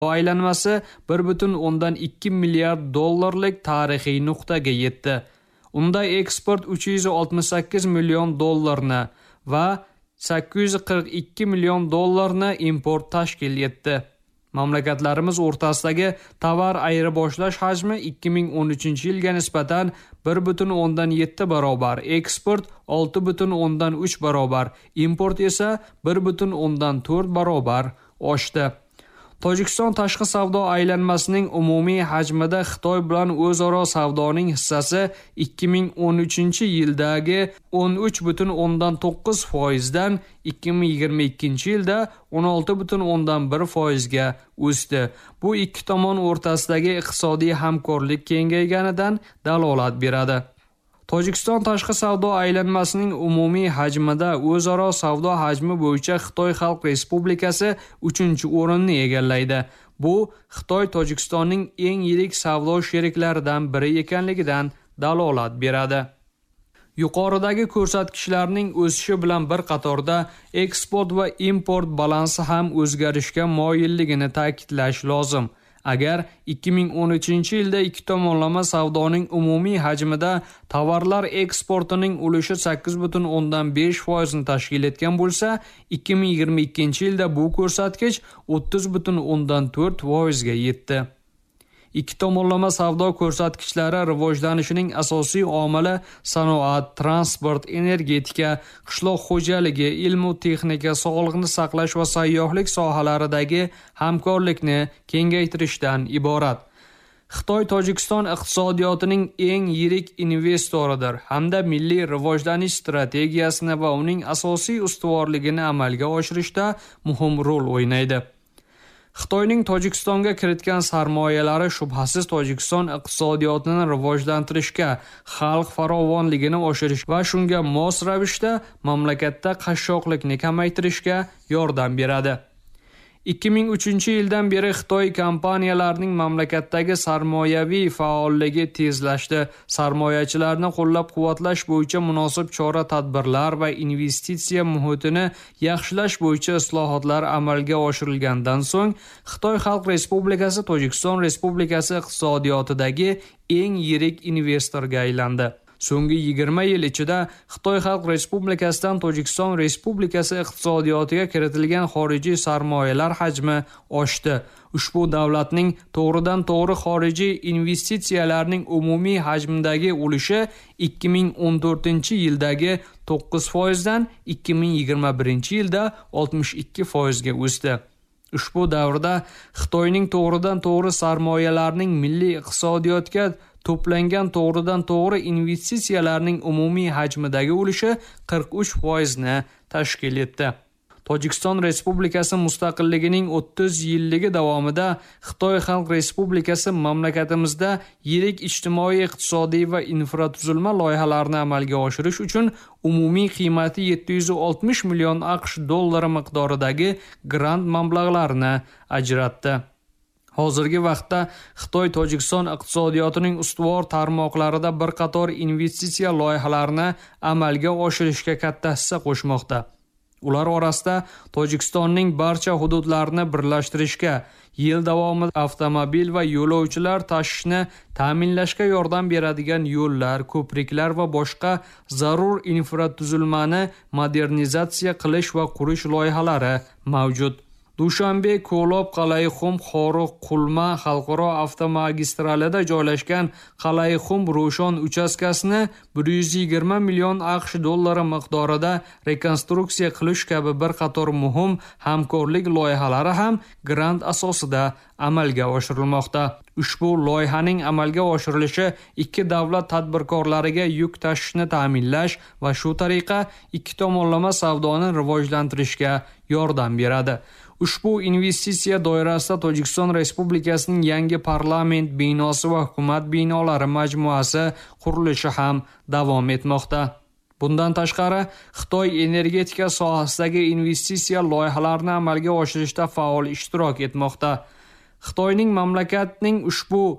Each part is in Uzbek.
aylanmasi 1,2 milliard dollarlik tarixiy nuqtaga yetdi. Unda eksport 368 million dollarni va 842 million dollarni import tashkil etdi. Mamlakatlarimiz o'rtasidagi tovar ayirboshlash hajmi 2013-yilga nisbatan 1,7 barobar, eksport 6,3 barobar, import esa 1,4 barobar oshdi. Tojikiston tashqi savdo aylanmasining umumiy hajmida Xitoy bilan o'zaro savdoning hissasi 2013-yildagi 13,9% dan 2022-yilda 16,1% ga o'sdi. Bu ikki tomon o'rtasidagi iqtisodiy hamkorlik kengayganidan dalolat beradi. Tojikiston tashqi savdo aylanmasining umumiy hajmida o'zaro savdo hajmi bo'yicha Xitoy Xalq Respublikasi 3-o'rinni egallaydi. Bu Xitoy Tojikistonning eng yirik savdo sheriklaridan biri ekanligidan dalolat beradi. Yuqoridagi ko'rsatkichlarning o'sishi bilan bir qatorda eksport va import balansi ham o'zgarishga moyilligini ta'kidlash lozim. Agar 2013-yilda ikki tomonlama savdoning umumiy hajmida tovarlar eksportining ulushi 8,5% ni tashkil etgan bo'lsa, 2022-yilda bu ko'rsatkich 30,4% ga yetdi. Ikki tomonlama savdo ko'rsatkichlari rivojlanishining asosiy omili sanoat, transport, energetika, qishloq xo'jaligi, ilm-u texnika, sog'liqni saqlash va sayyohlik sohalaridagi hamkorlikni kengaytirishdan iborat. Xitoy Tojikiston iqtisodiyotining eng yirik investoridir hamda milliy rivojlanish strategiyasini va uning asosiy ustuvorligini amalga oshirishda muhim rol o'ynaydi. Xitoyning Tojikistonga kiritgan sarmoyalari shubhasiz Tojikiston iqtisodiyotini rivojlantirishga, xalq farovonligini oshirish va shunga mos ravishda mamlakatda qashshoqlikni kamaytirishga yordam beradi. 2003-yildan beri Xitoy kompaniyalarining mamlakatdagi sarmoyaviy faolligi tezlashdi. Sarmoyachilarni qo'llab-quvvatlash bo'yicha munosib chora-tadbirlar va investitsiya muhitini yaxshilash bo'yicha islohotlar amalga oshirilgandan so'ng, Xitoy Xalq Respublikasi Tojikiston Respublikasi iqtisodiyotidagi eng yirik investorga aylandi. So'nggi 20 yil ichida Xitoy Xalq Respublikasidan Tojikiston Respublikasi iqtisodiyotiga kiritilgan xorijiy sarmoyalar hajmi oshdi. Ushbu davlatning to'g'ridan-to'g'ri xorijiy investitsiyalarning umumiy hajmidagi ulushi 2014-yildagi 9% dan 2021-yilda 62% ga o'sdi. Ushbu davrda Xitoyning to'g'ridan-to'g'ri sarmoyalarning milliy iqtisodiyotga to'plangan to'g'ridan-to'g'ri investitsiyalarning umumiy hajmidagi ulushi 43% ni tashkil etdi. Tojikiston Respublikasi mustaqilligining 30 yilligi davomida Xitoy Xalq Respublikasi mamlakatimizda yirik ijtimoiy, iqtisodiy va infratuzilma loyihalarini amalga oshirish uchun umumiy qiymati 760 million AQSh dollari miqdoridagi grant mablag'larini ajratdi. Hozirgi vaqtda Xitoy Tojikiston iqtisodiyotining ustuvor tarmoqlarida bir qator investitsiya loyihalarini amalga oshirishga katta hissa qo'shmoqda. Ular orasida Tojikistonning barcha hududlarini birlashtirishga, yil davomida avtomobil va yo'lovchilar tashishni ta'minlashga yordam beradigan yo'llar, ko'priklar va boshqa zarur infratuzilmani modernizatsiya qilish va qurish loyihalari mavjud. Dushanbe, Ko'lob, Qalayxum, Xoriq, Qulma xalqaro avtomagistralida joylashgan Qalayxum Ro'shon uchastkasini 120 million AQSh dollari miqdorida rekonstruksiya qilish kabi bir qator muhim hamkorlik loyihalari ham grant asosida amalga oshirilmoqda. Ushbu loyihaning amalga oshirilishi ikki davlat tadbirkorlariga yuk tashishni ta'minlash va shu tariqa ikki tomonlama savdoni rivojlantirishga yordam beradi. Ushbu investitsiya doirasida Tojikiston Respublikasining yangi parlament binosi va hukumat binolari majmuasi qurilishi ham davom etmoqda. Bundan tashqari, Xitoy energetika sohasidagi investitsiya loyihalarini amalga oshirishda faol ishtirok etmoqda. Xitoyning mamlakatning ushbu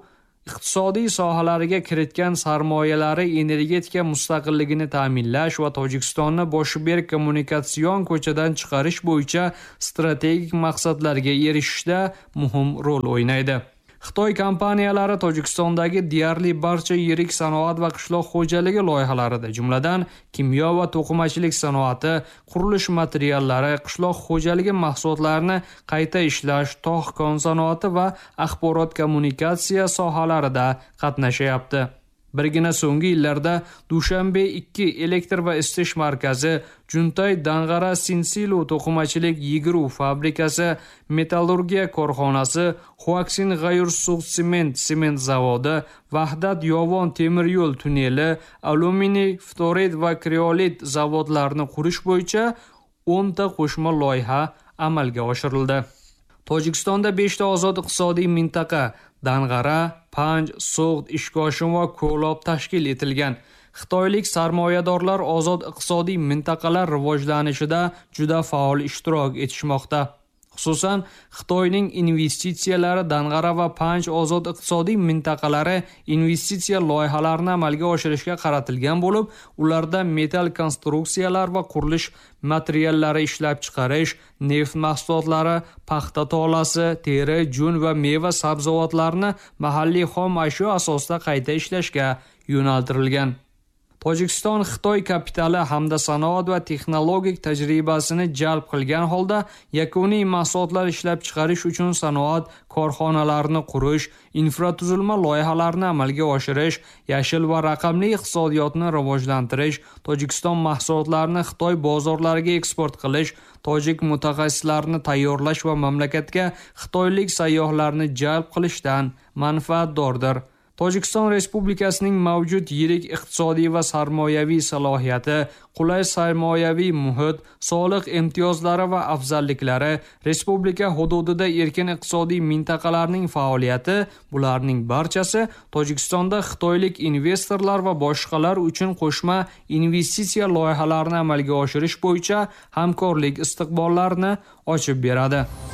iqtisodiy sohalariga kiritgan sarmoyalari energetika mustaqilligini ta'minlash va Tojikistonni boshi berk kommunikatsion ko'chadan chiqarish bo'yicha strategik maqsadlarga erishishda muhim rol o'ynaydi. Xitoy kompaniyalari Tojikistondagi deyarli barcha yirik sanoat va qishloq xo'jaligi loyihalarida, jumladan kimyo va to'qimachilik sanoati, qurilish materiallari, qishloq xo'jaligi mahsulotlarini qayta ishlash, tog' kon sanoati va axborot kommunikatsiya sohalarida qatnashyapti. Birgina so'nggi yillarda Dushanbe 2 elektr va isitish markazi, Juntay Dang'ara Sinsilu to'qimachilik yigiruv fabrikasi, metallurgiya korxonasi, Huaksin G'ayur-Sug' sement zavodi, Vahdat Yovon temir yo'l tunneli, alyuminiy, ftorid va kriolit zavodlarini qurish bo'yicha 10 ta qo'shma loyiha amalga oshirildi. Tojikistonda 5 ta ozod iqtisodiy mintaqa Dang'ara, Panj, So'g'd, Ishkoshin va Ko'lob tashkil etilgan. Xitoylik sarmoyadorlar ozod iqtisodiy mintaqalar rivojlanishida juda faol ishtirok etishmoqda. Xususan, Xitoyning investitsiyalari Dang'ara va Panj ozod iqtisodiy mintaqalari investitsiya loyihalarini amalga oshirishga qaratilgan bo'lib, ularda metall konstruksiyalar va qurilish materiallari ishlab chiqarish, neft mahsulotlari, paxta tolasi, teri, jun va meva sabzavotlarni mahalliy xom ashyo asosida qayta ishlashga yo'naltirilgan. Tojikiston Xitoy kapitali hamda sanoat va texnologik tajribasini jalb qilgan holda yakuniy mahsulotlar ishlab chiqarish uchun sanoat korxonalarini qurish, infratuzilma loyihalarini amalga oshirish, yashil va raqamli iqtisodiyotni rivojlantirish, Tojikiston mahsulotlarini Xitoy bozorlariga eksport qilish, tojik mutaxassislarni tayyorlash va mamlakatga xitoylik sayyohlarni jalb qilishdan manfaatdordir. Tojikiston Respublikasining mavjud yirik iqtisodiy va sarmoyaviy salohiyati, qulay sarmoyaviy muhit, soliq imtiyozlari va afzalliklari, respublika hududida erkin iqtisodiy mintaqalarning faoliyati, bularning barchasi Tojikistonda xitoylik investorlar va boshqalar uchun qo'shma investitsiya loyihalarini amalga oshirish bo'yicha hamkorlik istiqbollarini ochib beradi.